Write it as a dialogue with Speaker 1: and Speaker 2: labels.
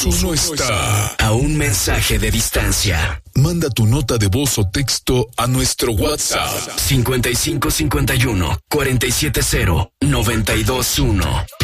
Speaker 1: Cruz Uno está
Speaker 2: a un mensaje de distancia.
Speaker 1: Manda tu nota de voz o texto a nuestro WhatsApp
Speaker 2: 5551 470 921.